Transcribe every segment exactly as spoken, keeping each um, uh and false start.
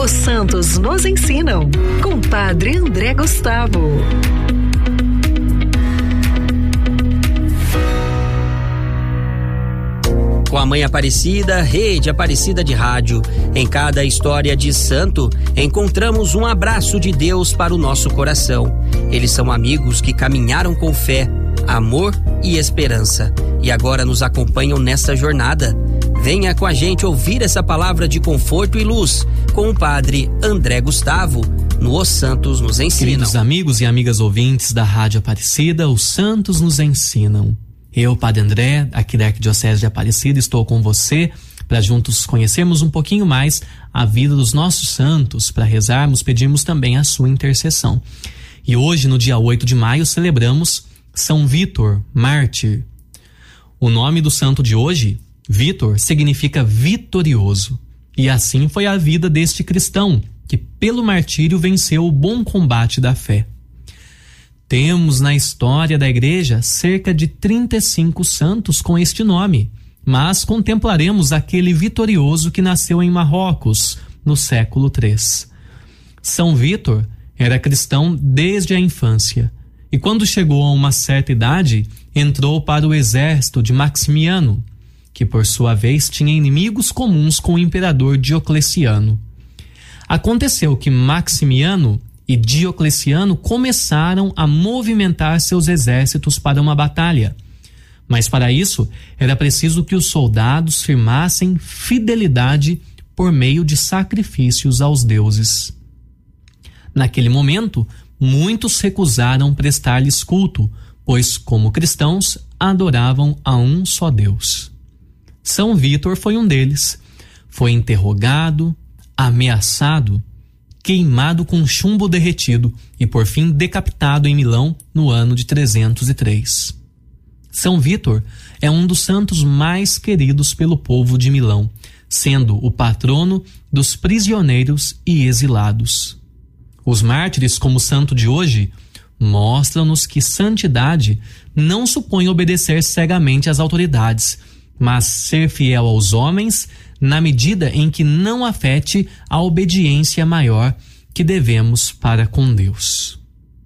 Os santos nos ensinam, com Padre André Gustavo. Com a Mãe Aparecida, Rede Aparecida de Rádio, em cada história de santo, encontramos um abraço de Deus para o nosso coração. Eles são amigos que caminharam com fé, amor e esperança, e agora nos acompanham nesta jornada. Venha com a gente ouvir essa palavra de conforto e luz com o Padre André Gustavo, no Os Santos nos Ensinam. Queridos amigos e amigas ouvintes da Rádio Aparecida, Os Santos nos Ensinam. Eu, Padre André, aqui da Arquidiocese de Aparecida, estou com você para juntos conhecermos um pouquinho mais a vida dos nossos santos. Para rezarmos, pedimos também a sua intercessão. E hoje, no dia oito de maio, celebramos São Vítor, mártir. O nome do santo de hoje, Vítor, significa vitorioso. E assim foi a vida deste cristão, que pelo martírio venceu o bom combate da fé. Temos na história da Igreja cerca de trinta e cinco santos com este nome, mas contemplaremos aquele vitorioso que nasceu em Marrocos, no século três. São Vítor era cristão desde a infância e, quando chegou a uma certa idade, entrou para o exército de Maximiano, que por sua vez tinha inimigos comuns com o imperador Diocleciano. Aconteceu que Maximiano e Diocleciano começaram a movimentar seus exércitos para uma batalha. Mas para isso, era preciso que os soldados firmassem fidelidade por meio de sacrifícios aos deuses. Naquele momento, muitos recusaram prestar-lhes culto, pois, como cristãos, adoravam a um só Deus. São Vítor foi um deles. Foi interrogado, ameaçado, queimado com chumbo derretido e, por fim, decapitado em Milão no ano de trezentos e três. São Vítor é um dos santos mais queridos pelo povo de Milão, sendo o patrono dos prisioneiros e exilados. Os mártires, como o santo de hoje, mostram-nos que santidade não supõe obedecer cegamente às autoridades, mas ser fiel aos homens na medida em que não afete a obediência maior que devemos para com Deus.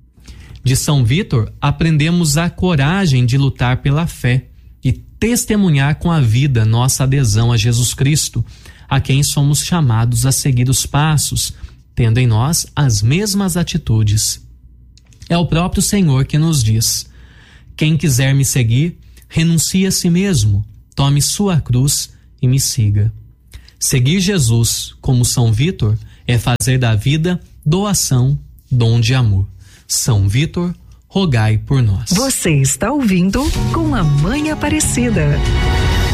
De São Vítor aprendemos a coragem de lutar pela fé e testemunhar com a vida nossa adesão a Jesus Cristo, a quem somos chamados a seguir os passos, tendo em nós as mesmas atitudes. É o próprio Senhor que nos diz: quem quiser me seguir, renuncie a si mesmo, tome sua cruz e me siga. Seguir Jesus, como São Vítor, é fazer da vida doação, dom de amor. São Vítor, rogai por nós. Você está ouvindo Com a Mãe Aparecida.